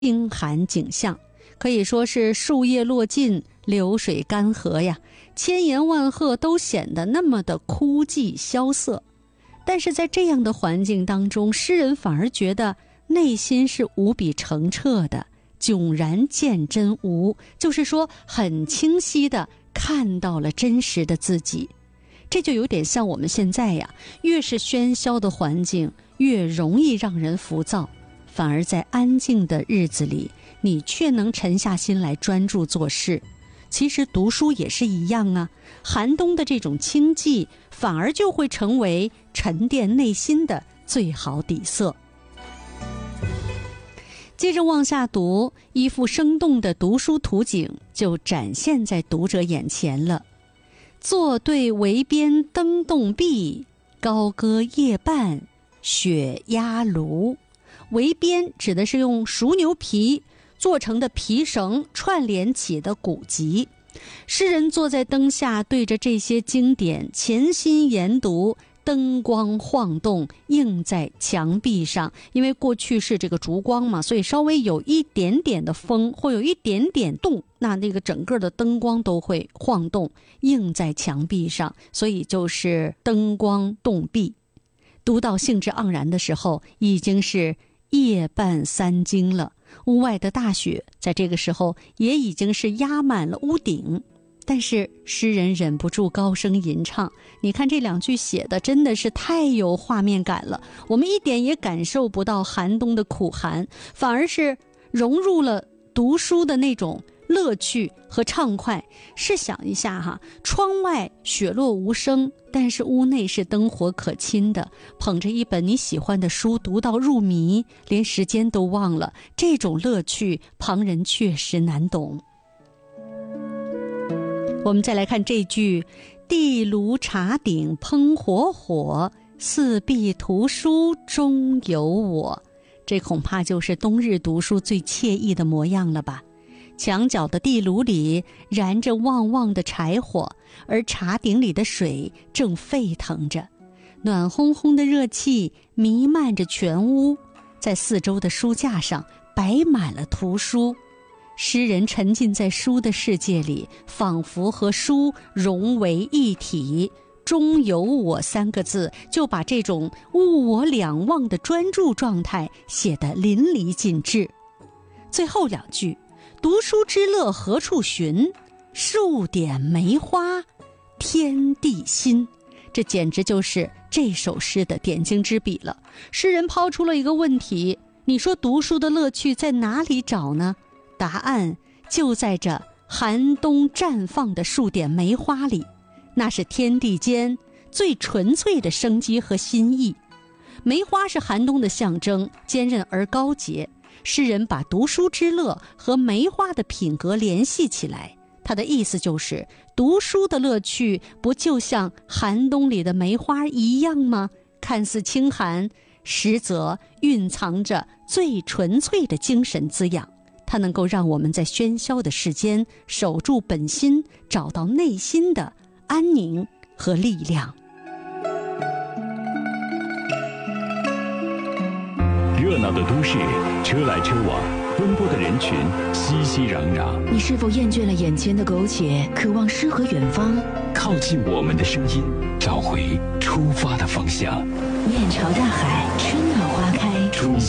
清寒景象，可以说是树叶落尽，流水干涸呀，千言万壑都显得那么的枯寂萧瑟。但是在这样的环境当中，诗人反而觉得内心是无比澄澈的，迥然见真无，就是说很清晰地看到了真实的自己。这就有点像我们现在呀，越是喧嚣的环境，越容易让人浮躁，反而在安静的日子里，你却能沉下心来专注做事。其实读书也是一样啊，寒冬的这种清寂，反而就会成为沉淀内心的最好底色。接着往下读，一幅生动的读书图景就展现在读者眼前了。坐对围边灯洞壁，高歌夜半雪压炉。围边指的是用熟牛皮做成的皮绳串联起的古籍。诗人坐在灯下，对着这些经典潜心研读，灯光晃动映在墙壁上。因为过去是这个烛光嘛，所以稍微有一点点的风，会有一点点动，那个整个的灯光都会晃动映在墙壁上，所以就是灯光动壁。读到兴致盎然的时候，已经是夜半三更了，屋外的大雪在这个时候也已经是压满了屋顶。但是诗人忍不住高声吟唱，你看这两句写的真的是太有画面感了，我们一点也感受不到寒冬的苦寒，反而是融入了读书的那种乐趣和畅快。试想一下哈，窗外雪落无声，但是屋内是灯火可亲的，捧着一本你喜欢的书读到入迷，连时间都忘了，这种乐趣旁人确实难懂。我们再来看这句，地炉茶鼎烹火火，四壁图书中有我。这恐怕就是冬日读书最惬意的模样了吧。墙角的地炉里燃着旺旺的柴火，而茶鼎里的水正沸腾着，暖烘烘的热气弥漫着全屋，在四周的书架上摆满了图书。诗人沉浸在书的世界里，仿佛和书融为一体，中有我三个字就把这种物我两忘的专注状态写得淋漓尽致。最后两句，读书之乐何处寻，数点梅花天地心，这简直就是这首诗的点睛之笔了。诗人抛出了一个问题，你说读书的乐趣在哪里找呢？答案就在这寒冬绽放的数点梅花里，那是天地间最纯粹的生机和心意。梅花是寒冬的象征，坚韧而高洁。诗人把读书之乐和梅花的品格联系起来，他的意思就是读书的乐趣不就像寒冬里的梅花一样吗？看似清寒，实则蕴藏着最纯粹的精神滋养，它能够让我们在喧嚣的世间守住本心，找到内心的安宁和力量。 热闹的都市，车来车往，奔波的人群熙熙攘攘。 你是否厌倦了眼前的苟且，渴望诗和远方？ 靠近我们的声音，找回出发的方向。 面朝大海，春暖花开， 初